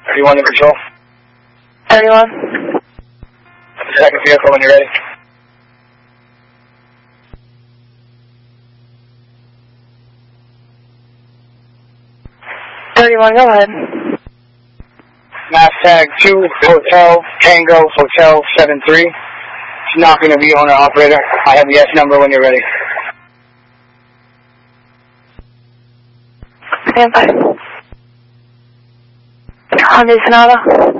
31 in control. 31. Second vehicle when you're ready. Go ahead. Mass tag 2, Hotel, Tango, Hotel 73. It's not going to be owner operator. I have the S number when you're ready. Stand by. Hyundai Sonata.